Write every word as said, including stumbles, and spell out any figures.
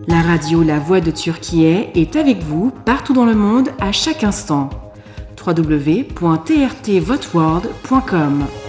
La radio La Voix de Turquiye est avec vous partout dans le monde à chaque instant. w w w point t r t vote world point com